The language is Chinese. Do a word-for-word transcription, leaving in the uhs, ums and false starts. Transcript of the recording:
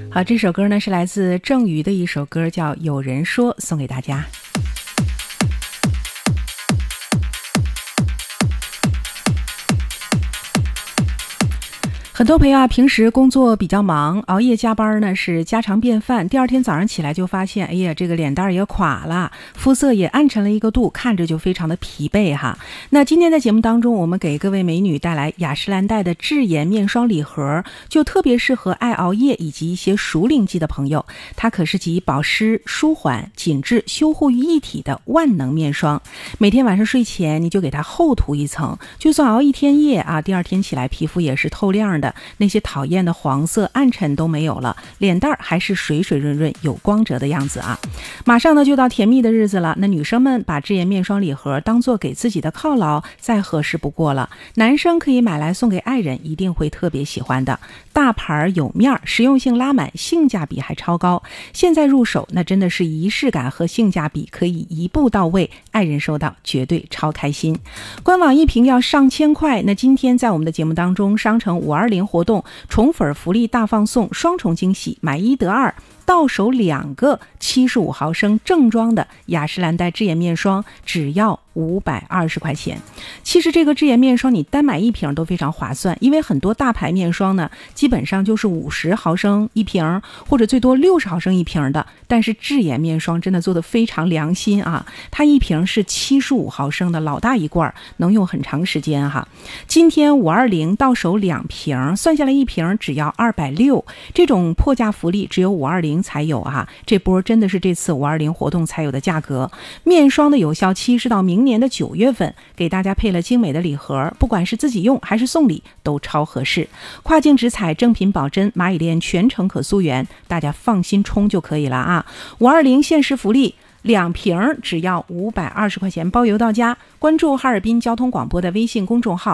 好，这首歌呢是来自郑瑜的一首歌，叫《有人说》，送给大家。很多朋友啊，平时工作比较忙，熬夜加班呢是家常便饭。第二天早上起来就发现，哎呀，这个脸蛋也垮了，肤色也暗沉了一个度，看着就非常的疲惫哈。那今天在节目当中，我们给各位美女带来雅诗兰黛的智颜面霜礼盒，就特别适合爱熬夜以及一些熟龄肌的朋友。它可是集保湿、舒缓、紧致、修护于一体的万能面霜。每天晚上睡前你就给它厚涂一层，就算熬一天夜啊，第二天起来皮肤也是透亮的。那些讨厌的黄色暗沉都没有了，脸蛋还是水水润润有光泽的样子啊！马上呢就到甜蜜的日子了，那女生们把智颜面霜礼盒当做给自己的犒劳再合适不过了。男生可以买来送给爱人，一定会特别喜欢的。大牌有面，实用性拉满，性价比还超高。现在入手那真的是仪式感和性价比可以一步到位，爱人收到绝对超开心。官网一瓶要上千块，那今天在我们的节目当中，商城五二零活动宠粉福利大放送，双重惊喜，买一得二，到手两个七十五毫升正装的雅诗兰黛智颜面霜，只要五百二十块钱。其实这个智颜面霜你单买一瓶都非常划算，因为很多大牌面霜呢基本上就是五十毫升一瓶，或者最多六十毫升一瓶的，但是智颜面霜真的做得非常良心啊，它一瓶是七十五毫升的老大一罐，能用很长时间哈。今天五二零到手两瓶，算下来一瓶只要二百六十，这种破价福利只有五二零才有啊，这波真的是这次五二零活动才有的价格。面霜的有效期是到明年的九月份，给大家配了精美的礼盒，不管是自己用还是送礼都超合适。跨境直采，正品保真，蚂蚁链全程可溯源，大家放心冲就可以了啊！五二零限时福利，两瓶只要五百二十块钱，包邮到家。关注哈尔滨交通广播的微信公众号